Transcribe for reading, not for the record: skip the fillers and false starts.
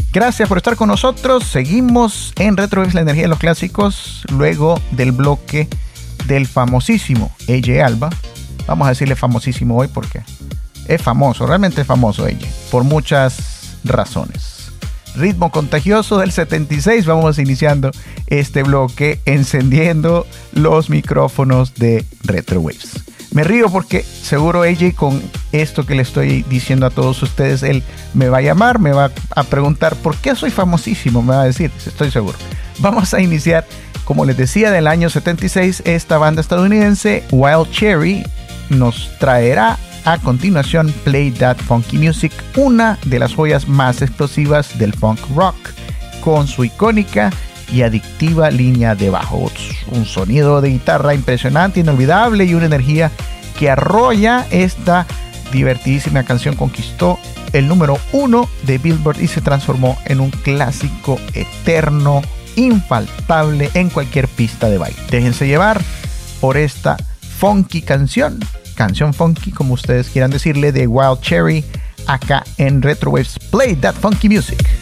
Gracias por estar con nosotros. Seguimos en Retrowaves, la energía de los clásicos, luego del bloque del famosísimo AJ Alba. Vamos a decirle famosísimo hoy porque es famoso, realmente es famoso AJ, por muchas razones. Ritmo contagioso del 76. Vamos iniciando este bloque encendiendo los micrófonos de Retrowaves. Me río porque seguro AJ, con esto que le estoy diciendo a todos ustedes, él me va a llamar, me va a preguntar por qué soy famosísimo, me va a decir, estoy seguro. Vamos a iniciar, como les decía, del año 76, esta banda estadounidense, Wild Cherry, nos traerá a continuación Play That Funky Music, una de las joyas más explosivas del funk rock, con su icónica y adictiva línea de bajos, un sonido de guitarra impresionante, inolvidable y una energía que arrolla. Esta divertidísima canción conquistó el número 1 de Billboard y se transformó en un clásico eterno, infaltable en cualquier pista de baile. Déjense llevar por esta funky canción funky, como ustedes quieran decirle, de Wild Cherry, acá en Retrowaves Play That Funky Music.